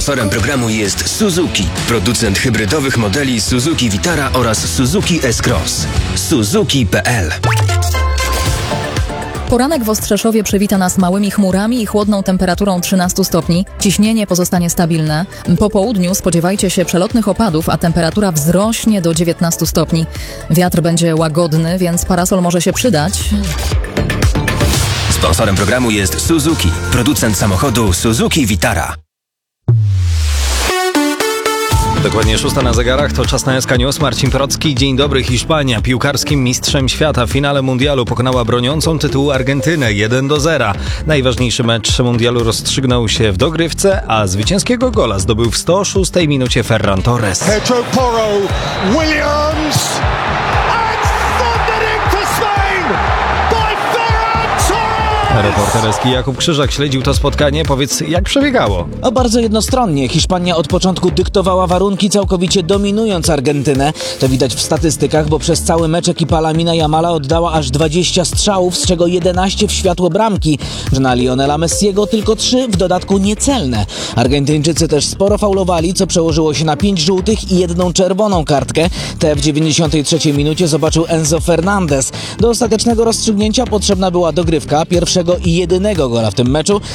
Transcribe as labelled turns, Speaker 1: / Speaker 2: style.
Speaker 1: Sponsorem programu jest Suzuki, producent hybrydowych modeli Suzuki Vitara oraz Suzuki S-Cross. Suzuki.pl.
Speaker 2: Poranek w Ostrzeszowie przywita nas małymi chmurami i chłodną temperaturą 13 stopni. Ciśnienie pozostanie stabilne. Po południu spodziewajcie się przelotnych opadów, a temperatura wzrośnie do 19 stopni. Wiatr będzie łagodny, więc parasol może się przydać.
Speaker 1: Sponsorem programu jest Suzuki, producent samochodu Suzuki Vitara.
Speaker 3: Dokładnie 6 na zegarach, to czas na SK News. Marcin Porocki. Dzień dobry. Hiszpania piłkarskim mistrzem świata w finale mundialu pokonała broniącą tytułu Argentynę 1-0. Najważniejszy mecz mundialu rozstrzygnął się w dogrywce, a zwycięskiego gola zdobył w 106 minucie Ferran Torres.
Speaker 4: Pedro Porro, Williams and thundering to Spain by Ferran Torres!
Speaker 3: Reporter SK Jakub Krzyżak śledził to spotkanie. Powiedz, jak przebiegało?
Speaker 5: Bardzo jednostronnie. Hiszpania od początku dyktowała warunki, całkowicie dominując Argentynę. To widać w statystykach, bo przez cały mecz ekipa Lamina Yamala oddała aż 20 strzałów, z czego 11 w światło bramki. Na Lionela Messiego tylko 3, w dodatku niecelne. Argentyńczycy też sporo faulowali, co przełożyło się na 5 żółtych i 1 czerwoną kartkę. Tę w 93 minucie zobaczył Enzo Fernandez. Do ostatecznego rozstrzygnięcia potrzebna była dogrywka pierwszego i jedynego gola w tym meczu.